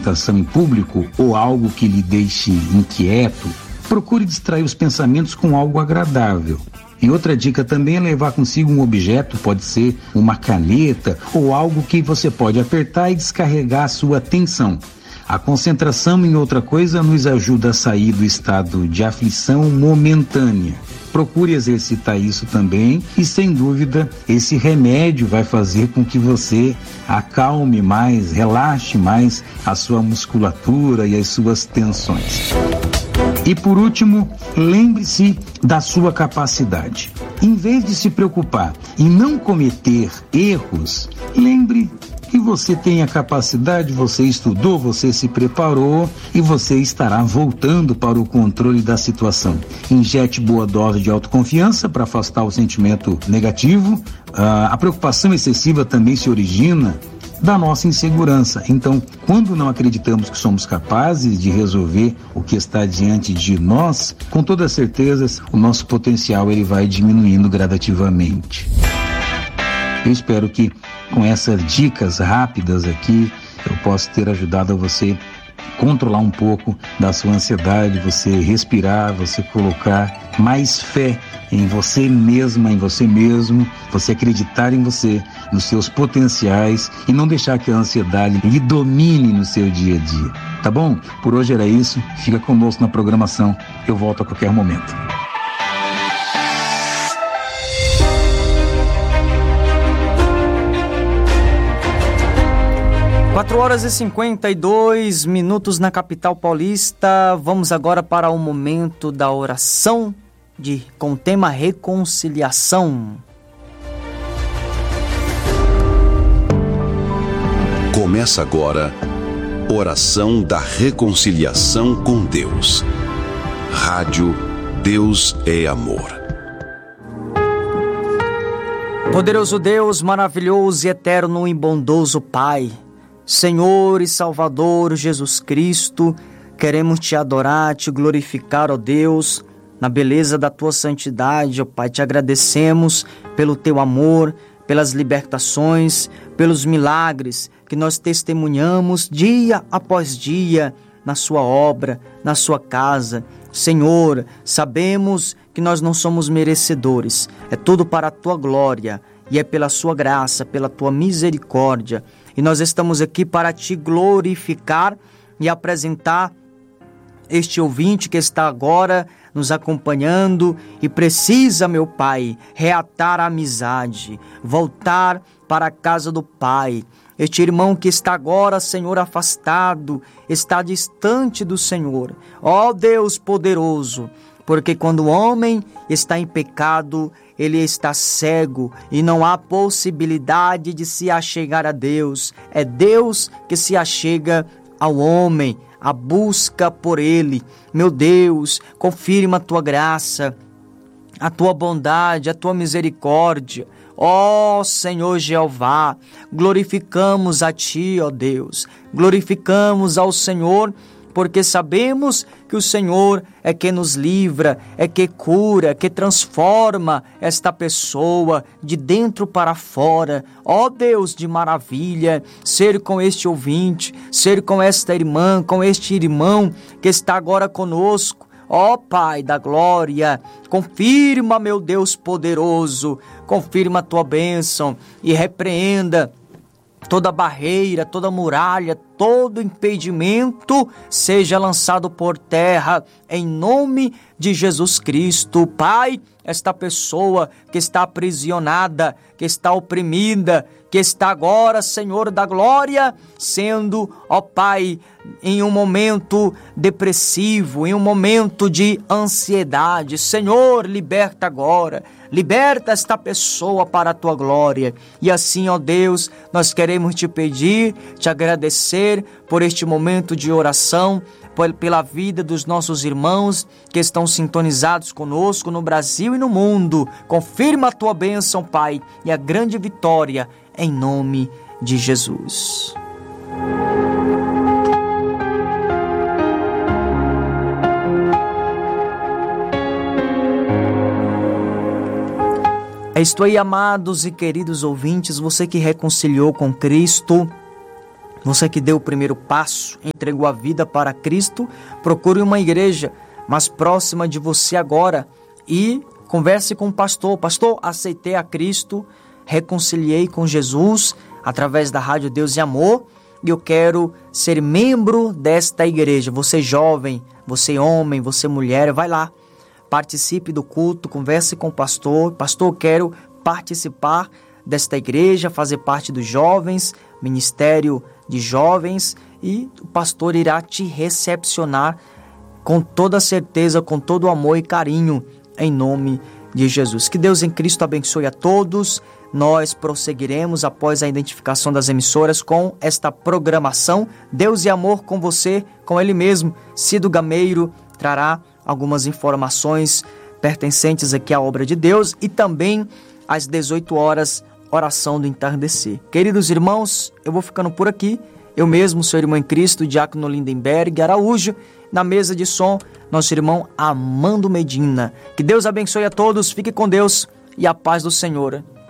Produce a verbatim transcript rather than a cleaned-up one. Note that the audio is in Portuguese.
apresentação em público ou algo que lhe deixe inquieto, procure distrair os pensamentos com algo agradável. E outra dica também é levar consigo um objeto, pode ser uma caneta ou algo que você pode apertar e descarregar a sua atenção. A concentração em outra coisa nos ajuda a sair do estado de aflição momentânea. Procure exercitar isso também e, sem dúvida, esse remédio vai fazer com que você acalme mais, relaxe mais a sua musculatura e as suas tensões. E por último, lembre-se da sua capacidade. Em vez de se preocupar em não cometer erros, lembre que você tem a capacidade, você estudou, você se preparou e você estará voltando para o controle da situação. Injete boa dose de autoconfiança para afastar o sentimento negativo. Ah, a preocupação excessiva também se origina da nossa insegurança. Então, quando não acreditamos que somos capazes de resolver o que está diante de nós, com toda certeza o nosso potencial ele vai diminuindo gradativamente. Eu espero que com essas dicas rápidas aqui eu possa ter ajudado a você controlar um pouco da sua ansiedade, você respirar, você colocar mais fé em você mesma, em você mesmo, você acreditar em você, nos seus potenciais e não deixar que a ansiedade lhe domine no seu dia a dia. Tá bom? Por hoje era isso. Fica conosco na programação. Eu volto a qualquer momento. quatro horas e cinquenta e dois minutos na capital paulista. Vamos agora para o momento da oração de, com o tema reconciliação. Começa agora, oração da reconciliação com Deus. Rádio Deus é Amor. Poderoso Deus, maravilhoso e eterno e bondoso Pai, Senhor e Salvador Jesus Cristo, queremos te adorar, te glorificar, ó Deus, na beleza da tua santidade, ó Pai, te agradecemos pelo teu amor, pelas libertações, pelos milagres que nós testemunhamos dia após dia na sua obra, na sua casa. Senhor, sabemos que nós não somos merecedores, é tudo para a tua glória e é pela sua graça, pela tua misericórdia. E nós estamos aqui para te glorificar e apresentar este ouvinte que está agora nos acompanhando e precisa, meu Pai, reatar a amizade, voltar para a casa do Pai. Este irmão que está agora, Senhor, afastado, está distante do Senhor. Ó Deus poderoso, porque quando o homem está em pecado, ele está cego e não há possibilidade de se achegar a Deus. É Deus que se achega ao homem, a busca por ele. Meu Deus, confirma a tua graça, a tua bondade, a tua misericórdia. Ó Senhor Jeová, glorificamos a ti, ó Deus, glorificamos ao Senhor, porque sabemos que o Senhor é que nos livra, é que cura, é que transforma esta pessoa de dentro para fora. Ó Deus de maravilha, ser com este ouvinte, ser com esta irmã, com este irmão que está agora conosco. Ó Pai da glória, confirma, meu Deus poderoso, confirma a tua bênção e repreenda toda barreira, toda muralha, todo impedimento seja lançado por terra em nome de Jesus Cristo. Pai, esta pessoa que está aprisionada, que está oprimida, que está agora, Senhor da glória, sendo, ó Pai, em um momento depressivo, em um momento de ansiedade. Senhor, liberta agora, liberta esta pessoa para a tua glória. E assim, ó Deus, nós queremos te pedir, te agradecer por este momento de oração, pela vida dos nossos irmãos que estão sintonizados conosco no Brasil e no mundo. Confirma a tua bênção, Pai, e a grande vitória em nome de Jesus. É isto aí, amados e queridos ouvintes, você que reconciliou com Cristo, Você que deu o primeiro passo, entregou a vida para Cristo, procure uma igreja mais próxima de você agora e converse com o pastor. Pastor, aceitei a Cristo, reconciliei com Jesus através da Rádio Deus e Amor e eu quero ser membro desta igreja. Você jovem, você homem, você mulher, vai lá, participe do culto, converse com o pastor. Pastor, eu quero participar desta igreja, fazer parte dos jovens, ministério de jovens, e o pastor irá te recepcionar com toda certeza, com todo amor e carinho, em nome de Jesus. Que Deus em Cristo abençoe a todos. Nós prosseguiremos após a identificação das emissoras com esta programação. Deus e Amor com você, com Ele mesmo. Cido Gameiro trará algumas informações pertencentes aqui à obra de Deus e também às dezoito horas, oração do entardecer. Queridos irmãos, eu vou ficando por aqui. Eu mesmo, seu irmão em Cristo, Diácono Lindenberg Araújo, na mesa de som, nosso irmão Amando Medina. Que Deus abençoe a todos, fique com Deus e a paz do Senhor